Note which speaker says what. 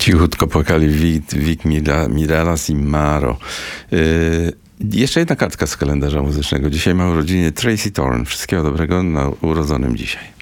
Speaker 1: Cichutko płakali Vic Mireles i Maro. Jeszcze jedna kartka z kalendarza muzycznego. Dzisiaj ma urodziny Tracy Thorn. Wszystkiego dobrego na urodzonym dzisiaj.